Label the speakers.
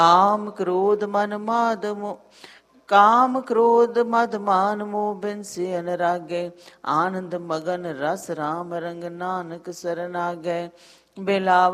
Speaker 1: ਕਾਮ ਕ੍ਰੋਧ ਮਨ ਮਾਦ ਮੋਹ, ਕਾਮ ਕ੍ਰੋਧ ਮਦ ਮਾਨ ਮੋਹ ਬਿਨ ਸੇ ਅਨਰਾਗੈ। ਆਨੰਦ ਮਗਨ ਰਸ ਰਾਮ ਰੰਗ, ਨਾਨਕ ਸਰਨਾਗੈ। ਬਿਲਾਵ